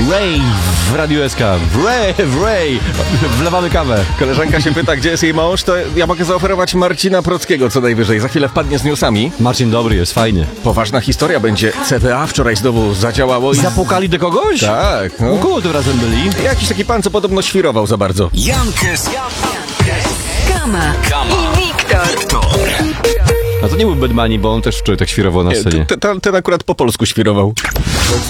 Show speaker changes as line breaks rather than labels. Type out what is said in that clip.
Ray w Radiu SK. Ray. Wlewamy kawę.
Koleżanka się pyta, gdzie jest jej mąż, to ja mogę zaoferować Marcina Prockiego co najwyżej. Za chwilę wpadnie z newsami.
Marcin dobry jest, fajnie.
Poważna historia będzie. CBA wczoraj znowu zadziałało i...
Zapukali do kogoś?
Tak, no.
U kogo tym razem byli?
Jakiś taki pan, co podobno świrował za bardzo.
Jankes.
Kama i Wiktor.
A to nie był Bedmani, bo on też wczoraj tak świrował na scenie.
Ten akurat po polsku świrował.